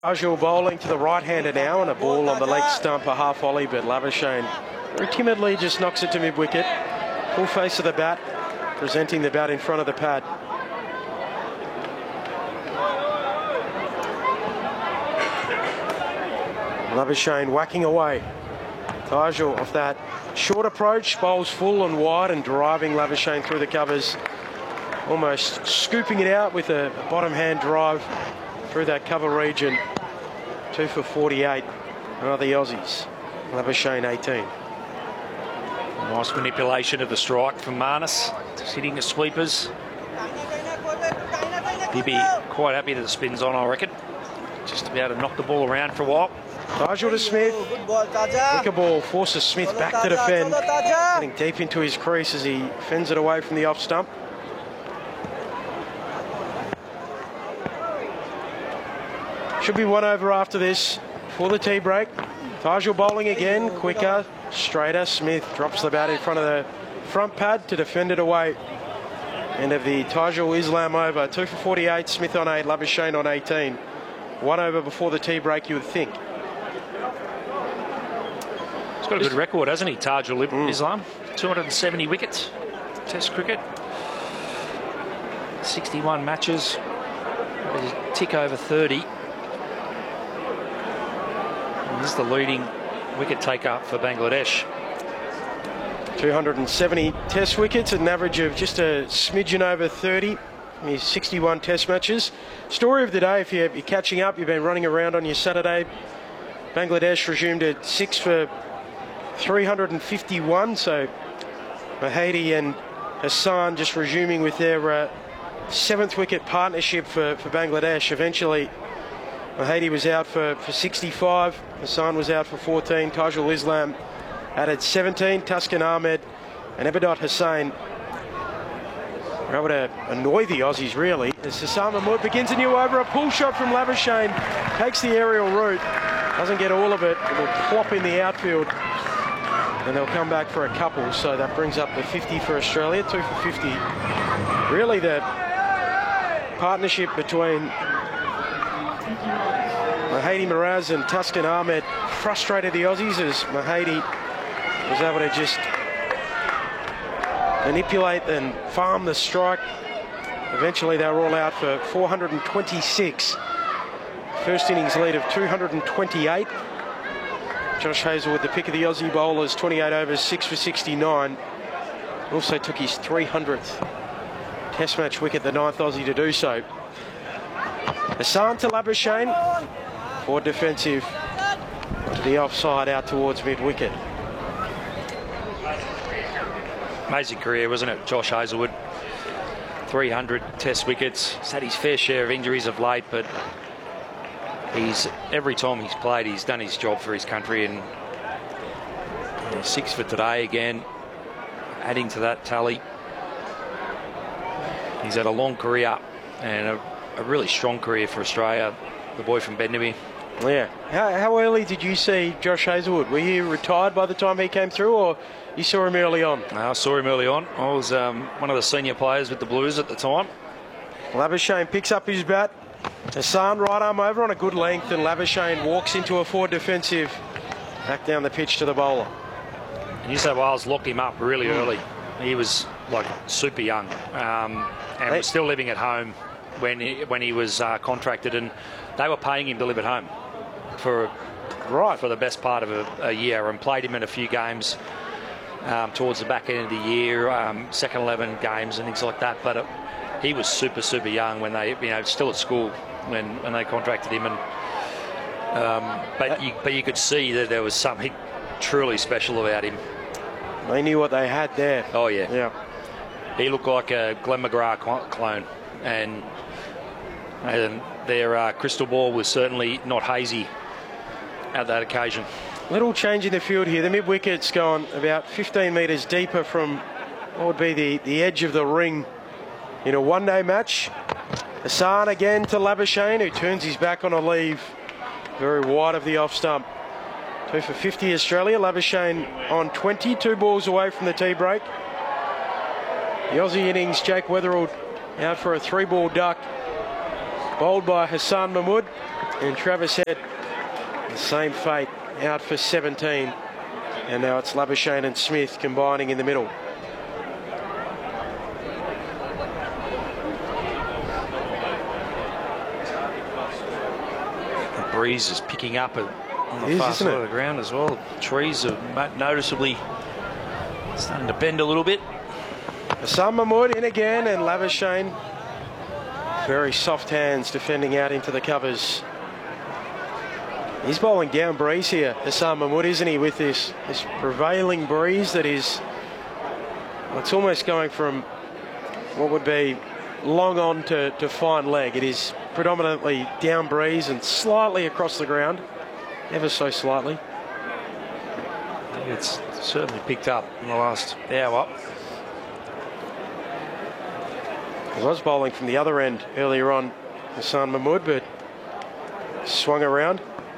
Tajul bowling to the right-hander now, and a ball on the leg stump, a half volley, but Labuschagne very timidly just knocks it to mid-wicket. Full face of the bat, presenting the bat in front of the pad. Labuschagne whacking away. Tajul off that short approach, bowls full and wide and driving Labuschagne through the covers. Almost scooping it out with a bottom hand drive through that cover region. 2 for 48. Are the Aussies. Labuschagne 18. Nice manipulation of the strike from Marnus, just hitting the sweepers. He'd be quite happy that the spin's on, I reckon. Just to be able to knock the ball around for a while. Tajul to Smith. Wicker ball forces Smith back to defend. Getting deep into his crease as he fends it away from the off stump. Should be 1 over after this for the tea break. Tajul bowling again, quicker, straighter. Smith drops the bat in front of the front pad to defend it away. End of the Tajul Islam over. 2 for 48, Smith on 8, Labuschagne on 18. 1 over before the tea break, you would think. He's got a good record, hasn't he, Tajul Islam? 270 wickets, Test cricket. 61 matches, a tick over 30. This is the leading wicket taker for Bangladesh. 270 Test wickets, an average of just a smidgen over 30. His 61 Test matches. Story of the day, if you're catching up, you've been running around on your Saturday. Bangladesh resumed at 6 for 351. So Mahedi and Hassan just resuming with their 7th wicket partnership for Bangladesh. Eventually, Mahedi was out for 65. Hassan was out for 14. Tajul Islam added 17. Tuscan Ahmed and Ebadot Hussain were able to annoy the Aussies, really. As Hassan Mahmood begins a new over, a pull shot from Labuschagne, takes the aerial route, doesn't get all of it, it'll plop in the outfield, and they'll come back for a couple. So that brings up the 50 for Australia, 2 for 50. Really, the partnership between Mahedi Miraz and Tuscan Ahmed frustrated the Aussies, as Mahedi was able to just manipulate and farm the strike. Eventually they were all out for 426. First innings lead of 228. Josh Hazlewood, the pick of the Aussie bowlers, 28 overs, 6 for 69. Also took his 300th Test match wicket, the 9th Aussie to do so. Hassan to Labuschagne. Forward defensive to the offside, out towards mid-wicket. Amazing career, wasn't it, Josh Hazlewood? 300 Test wickets. He's had his fair share of injuries of late, but every time he's played, he's done his job for his country, and 6 for today again, adding to that tally. He's had a long career and a really strong career for Australia, the boy from Bendigo. Yeah. How early did you see Josh Hazlewood? Were you retired by the time he came through, or you saw him early on? I saw him early on. I was one of the senior players with the Blues at the time. Labuschagne picks up his bat. Hassan right arm over on a good length, and Labuschagne walks into a forward defensive. Back down the pitch to the bowler. New South Wales locked him up really early. He was like super young, and was still living at home when he was contracted, and they were paying him to live at home for the best part of a year, and played him in a few games towards the back end of the year, second 11 games and things like that. But he was super young when they, still at school when they contracted him, and but you could see that there was something truly special about him. They knew what they had there. Oh yeah. Yeah. He looked like a Glenn McGrath clone, and their crystal ball was certainly not hazy at that occasion. Little change in the field here. The mid-wicket's gone about 15 metres deeper from what would be the edge of the ring in a one-day match. Hassan again to Labuschagne, who turns his back on a leave very wide of the off-stump. 2 for 50 Australia. Labuschagne on 20, 2 balls away from the tea break. The Aussie innings, Jake Weatherald out for a 3-ball duck. bowled by Hassan Mahmood, and Travis Head, the same fate, out for 17. And now it's Labuschagne and Smith combining in the middle. The breeze is picking up on the far side of the ground as well. The trees are noticeably starting to bend a little bit. Hassan Mahmood in again, and Labuschagne, very soft hands defending out into the covers. He's bowling down breeze here, Hassan Mahmood, isn't he, with this prevailing breeze that is, well, it's almost going from what would be long on to fine leg. It is predominantly down breeze and slightly across the ground, ever so slightly. I think it's certainly picked up in the last hour. He was bowling from the other end earlier on, Hassan Mahmood, but swung around.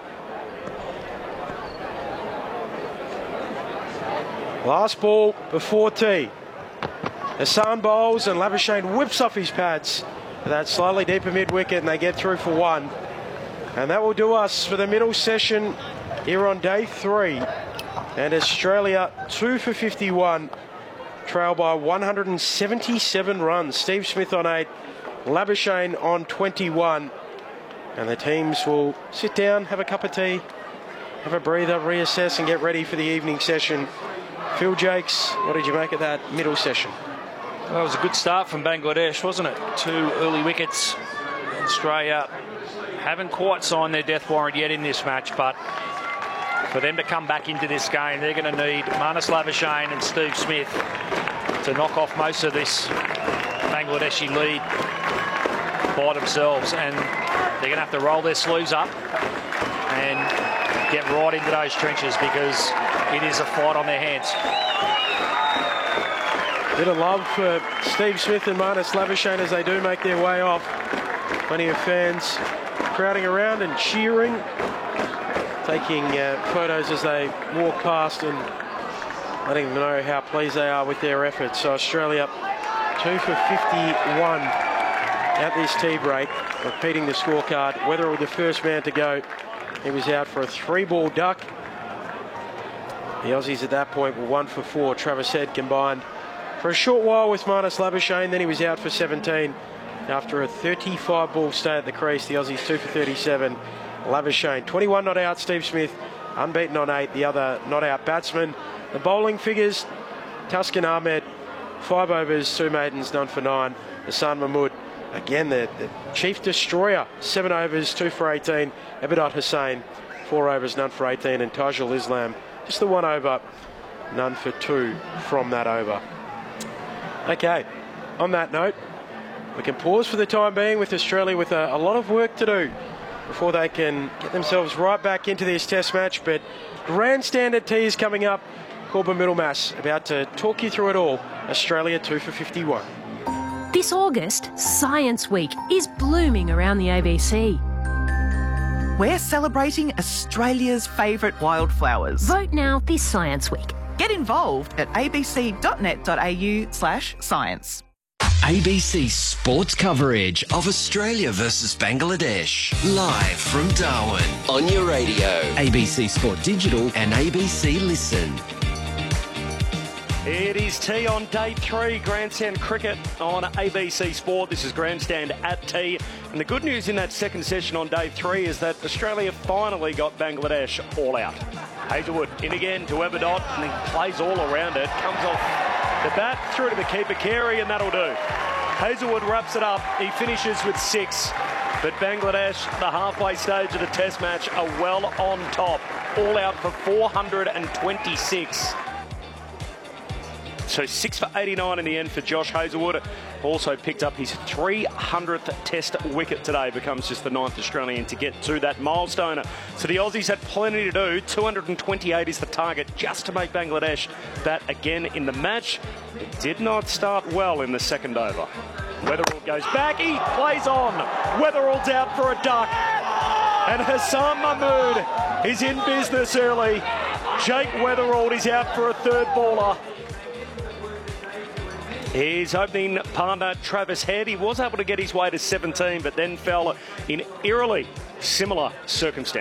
Last ball before tea. Hassan bowls and Labuschagne whips off his pads for that slightly deeper mid-wicket, and they get through for one. And that will do us for the middle session here on day 3. And Australia 2 for 51, trail by 177 runs. Steve Smith on 8, Labuschagne on 21. And the teams will sit down, have a cup of tea, have a breather, reassess and get ready for the evening session. Phil Jakes, what did you make of that middle session? Well, it was a good start from Bangladesh, wasn't it? 2 early wickets. Australia haven't quite signed their death warrant yet in this match, but for them to come back into this game, they're going to need Marnus Labuschagne and Steve Smith to knock off most of this Bangladeshi lead by themselves, and they're going to have to roll their sleeves up and get right into those trenches, because it is a fight on their hands. Bit of love for Steve Smith and Marnus Labuschagne as they do make their way off. Plenty of fans crowding around and cheering, taking photos as they walk past and letting them know how pleased they are with their efforts. So Australia 2 for 51 at this tea break. Repeating the scorecard, Weatherall the first man to go. He was out for a 3-ball duck. The Aussies at that point were 1 for 4. Travis Head combined for a short while with Marnus Labuschagne, then he was out for 17 after a 35-ball stay at the crease. The Aussies 2 for 37. Labuschagne 21 not out. Steve Smith unbeaten on 8, the other not out batsman. The bowling figures: Tuscan Ahmed 5 overs, 2 maidens, none for 9. Hassan Mahmood, again the chief destroyer, 7 overs, 2 for 18. Ebadot Hussain 4 overs, none for 18, and Tajul Islam just the 1 over, none for 2 from that over. Okay, on that note, we can pause for the time being with Australia with a lot of work to do before they can get themselves right back into this test match. But grandstand at tea is coming up. Corbin Middlemass about to talk you through it all. Australia 2 for 51. This August, Science Week is blooming around the ABC. We're celebrating Australia's favourite wildflowers. Vote now this Science Week. Get involved at abc.net.au/science. ABC sports coverage of Australia versus Bangladesh. Live from Darwin. On your radio, ABC Sport Digital and ABC Listen. It is tea on day 3, Grandstand Cricket on ABC Sport. This is Grandstand at tea. And the good news in that second session on day 3 is that Australia finally got Bangladesh all out. Hazlewood in again to Ebadot, and he plays all around it. Comes off the bat, through to the keeper, Carey, and that'll do. Hazlewood wraps it up. He finishes with 6. But Bangladesh, the halfway stage of the test match, are well on top. All out for 426. So 6 for 89 in the end for Josh Hazlewood. Also picked up his 300th test wicket today. Becomes just the 9th Australian to get to that milestone. So the Aussies had plenty to do. 228 is the target just to make Bangladesh that again in the match. It did not start well in the second over. Weatherall goes back. He plays on. Weatherall's out for a duck. And Hassan Mahmood is in business early. Jake Weatherall is out for a 3rd baller. His opening partner, Travis Head, he was able to get his way to 17, but then fell in eerily similar circumstances.